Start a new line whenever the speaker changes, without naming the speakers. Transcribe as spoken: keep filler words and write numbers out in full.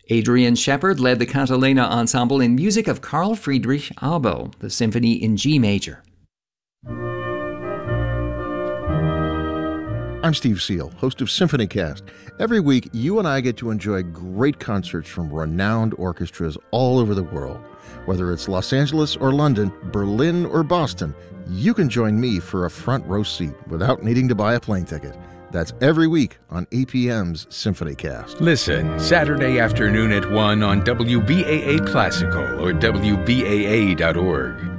Adrian Shepard led the Cantilena Ensemble in music of Carl Friedrich Abo, the Symphony in G major.
I'm Steve Seal, host of SymphonyCast. Every week, you and I get to enjoy great concerts from renowned orchestras all over the world. Whether it's Los Angeles or London, Berlin or Boston, you can join me for a front row seat without needing to buy a plane ticket. That's every week on A P M's SymphonyCast.
Listen Saturday afternoon at one on W B A A Classical or W B A A dot org.